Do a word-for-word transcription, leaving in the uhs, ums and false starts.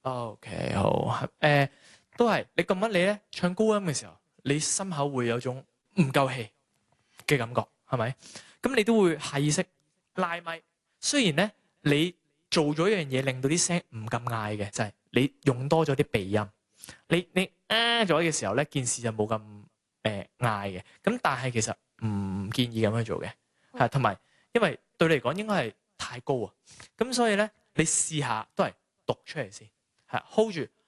OK，好，誒、呃，都係你咁乜你咧唱高音嘅時候，你心口會有種唔夠氣嘅感覺，係咪？咁你都會下意識拉咪。雖然咧你做咗一樣嘢，令到啲聲唔咁嗌嘅，就係、是、你用多咗啲鼻音。你你呃咗嘅時候咧，件事就冇咁誒嗌嘅。咁但係其實唔建議咁樣做嘅，係同埋因為對你嚟講應該係太高啊。咁所以咧，你試下都係讀出嚟先。係 hold 住